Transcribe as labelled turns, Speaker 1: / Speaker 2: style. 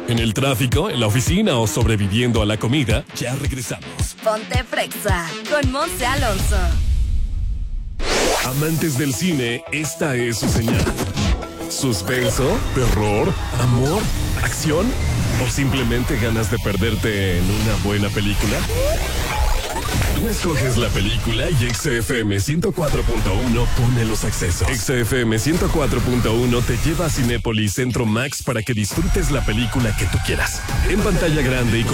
Speaker 1: en el tráfico, en la oficina o sobreviviendo a la comida, ya regresamos.
Speaker 2: Ponte Frexa con Monse Alonso.
Speaker 1: Amantes del cine, esta es su señal. ¿Suspenso? ¿Terror? ¿Amor? ¿Acción? ¿O simplemente ganas de perderte en una buena película? Tú escoges la película y XFM 104.1 pone los accesos. XFM 104.1 te lleva a Cinépolis Centro Max para que disfrutes la película que tú quieras. En pantalla grande y con